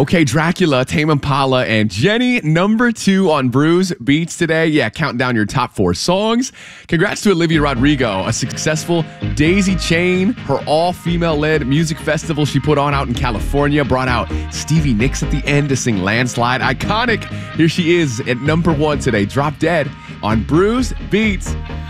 Okay, Dracula, Tame Impala, and Jenny, number 2 on Brews Beats today. Yeah, counting down your top 4 songs. Congrats to Olivia Rodrigo, a successful Daisy Chain, her all-female-led music festival she put on out in California, brought out Stevie Nicks at the end to sing Landslide. Iconic. Here she is at number 1 today, Drop Dead on Brews Beats.